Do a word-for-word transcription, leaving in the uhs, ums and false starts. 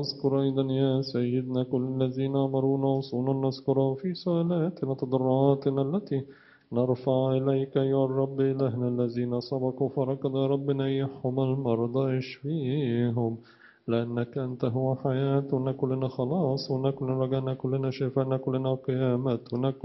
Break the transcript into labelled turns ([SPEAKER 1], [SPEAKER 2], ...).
[SPEAKER 1] واذكر أيضا يا سيدنا كل الذين أمرونا وصونا نذكر في صلاتنا وتضرعاتنا التي نرفع إليك يا الرب إلهنا الذين سبقوا فركض يا رب نيحهم المرضى اشفيهم لأنك أنت هو حياتنا كلنا خلاص ونكلنا رجعنا كلنا شفاءنا كلنا قيامتنا